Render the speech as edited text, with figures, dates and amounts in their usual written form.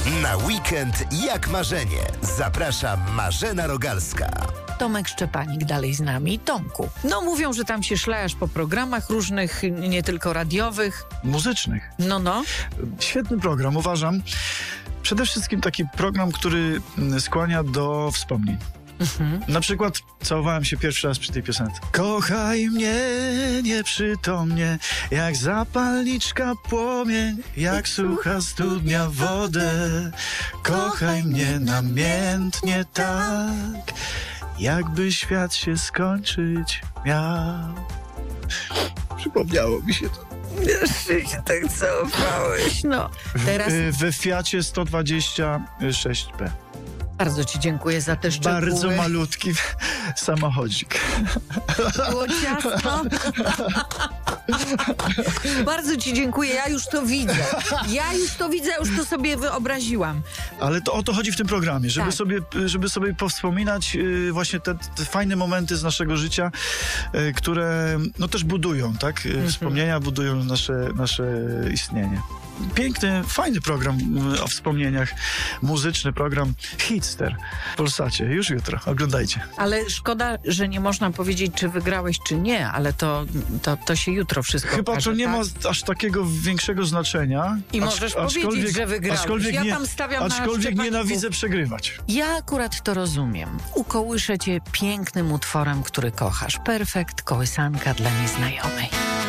Na weekend jak marzenie. Zaprasza Marzena Rogalska. Tomek Szczepanik dalej z nami. Tomku, no mówią, że tam się szlajasz po programach różnych, nie tylko radiowych. Muzycznych. No. Świetny program, uważam. Przede wszystkim taki program, który skłania do wspomnień. Na przykład całowałem się pierwszy raz przy tej piosence. Kochaj mnie nieprzytomnie, jak zapalniczka płomień, jak sucha studnia wodę. Kochaj mnie namiętnie tak, jakby świat się skończyć miał. Przypomniało mi się to. Jeszcze się tak całowałeś, no. Teraz We Fiacie 126P. bardzo ci dziękuję za te szczegóły. Bardzo malutki samochodzik. Było ciasno. Bardzo ci dziękuję, ja już to widzę. Ja już to sobie wyobraziłam. Ale to o to chodzi w tym programie, żeby, Tak. żeby sobie powspominać właśnie te fajne momenty z naszego życia, które no też budują, tak? Wspomnienia budują nasze istnienie. Piękny, fajny program o wspomnieniach. Muzyczny program Hitster w Polsacie. Już jutro. Oglądajcie. Ale szkoda, że nie można powiedzieć, czy wygrałeś, czy nie, ale to się jutro wszystko Chyba okaże, to nie tak? ma aż takiego większego znaczenia. I możesz powiedzieć, że wygrałeś. Aczkolwiek Ja tam stawiam na aczkolwiek Szczepaników. nienawidzę przegrywać. Ja akurat to rozumiem. Ukołyszę cię pięknym utworem, który kochasz. Perfekt, kołysanka dla nieznajomej.